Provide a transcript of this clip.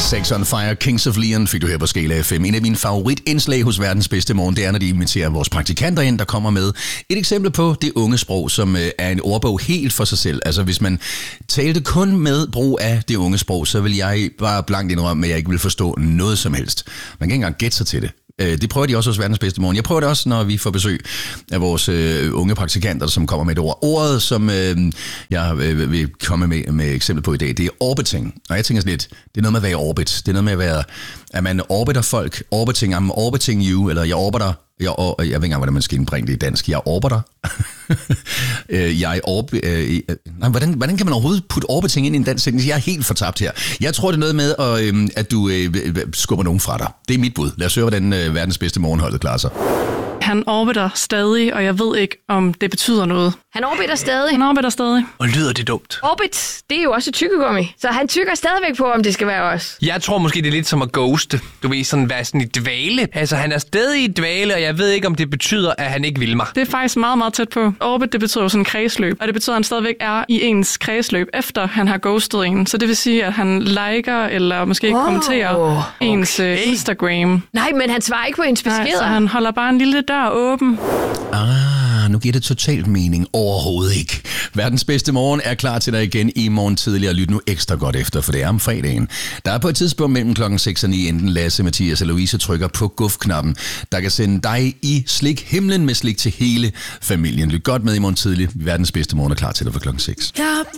Sex on Fire, Kings of Leon fik du her på Skala FM. En af mine favoritindslag hos Verdens Bedste Morgen, det er, når de inviterer vores praktikanter ind, der kommer med et eksempel på det unge sprog, som er en ordbog helt for sig selv. Altså, hvis man talte kun med brug af det unge sprog, så vil jeg bare blankt indrømme, at jeg ikke vil forstå noget som helst. Man kan ikke engang gætte sig til det. Det prøver de også hos Verdens Bedste Morgen. Jeg prøver det også, når vi får besøg af vores unge praktikanter, som kommer med et ord. Ordet, som jeg vil komme med eksempel på i dag, det er orbiting. Og jeg tænker sådan lidt, det er noget med at være i orbit. Det er noget med at være, at man orbiter folk. Orbiting, I'm orbiting you, eller jeg orbiter. Jeg ved ikke engang, hvordan man skal indbringe det i dansk. Jeg orbiter. Hvordan kan man overhovedet putte orbiting ind i en dansk sætning? Jeg er helt fortabt her. Jeg tror, det er noget med, at du skubber nogen fra dig. Det er mit bud. Lad os høre, hvordan Verdens Bedste Morgenholdet klarer sig. Han orbiter stadig, og jeg ved ikke, om det betyder noget. Han orbiter stadig. Han orbiter stadig. Og lyder det dumt? Orbit, det er jo også et tykkegummi. Så han tykker stadigvæk på, om det skal være os. Jeg tror måske, det er lidt som at ghoste. Du ved, sådan være sådan i dvale. Altså, han er stadig i dvale, og jeg ved ikke, om det betyder, at han ikke vil mig. Det er faktisk meget, meget tæt på. Orbit, det betyder jo sådan en kredsløb. Og det betyder, at han stadigvæk er i ens kredsløb, efter han har ghostet en. Så det vil sige, at han liker eller måske kommenterer ens Instagram. Nej, men han svarer ikke på ens beskeder. Nej, så han holder bare en lille dør åben. Nu giver det totalt mening. Overhovedet ikke. Verdens Bedste Morgen er klar til dig igen i morgen tidlig, og lyt nu ekstra godt efter, for det er om fredagen. Der er på et tidspunkt mellem klokken 6 og 9, enten Lasse, Mathias eller Louise trykker på guf-knappen, der kan sende dig i slik himlen med slik til hele familien. Lyt godt med i morgen tidlig. Verdens Bedste Morgen er klar til dig for klokken 6.